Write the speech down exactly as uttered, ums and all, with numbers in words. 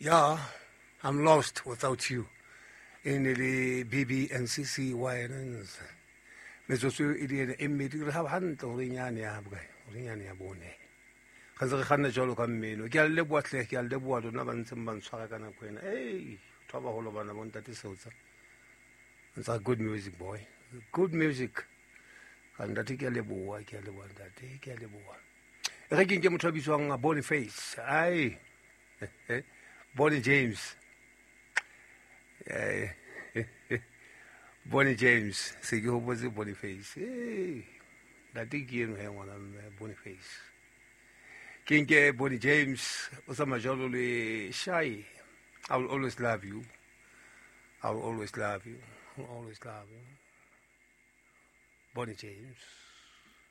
Yeah, I'm lost without you. In the B B N C C wirens. Metsotso e di e mmedi re ha hantle re nyane ya bokae re nyane ya bone ga se re ganne jalo ka mmeno ke a le bua tle ke a le bua lona ba ntseng ba ntshwara kana kwena hey thoba holo bana bon tate seutsa ntsa good music boy good music ga ndate ke a le bua ke a le bua ntate ke a le bua e re ke nke motho a bitswang Boniface ai Bonnie James eh Bonnie James se ke hopotse Boniface eh date ke eno he ngwana Boniface ke nke Bonnie James o sa majalo le shy I will always love you I will always love you I will always love you Bonnie James